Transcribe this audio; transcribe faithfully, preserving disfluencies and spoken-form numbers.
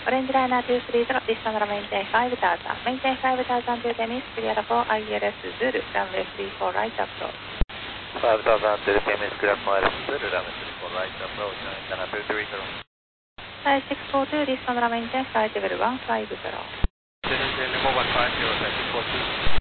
Orange Liner two three zero, Distance maintain five thousand. Maintain five thousand to Demis, clear for I L S Zulu, runway three four right approach. five thousand to Demis, clear for I L S Zulu, runway three four right approach, Orange Liner two three zero. Flight six four two, Distance maintain flight level one five zero. Descend mobile five zero, six four two.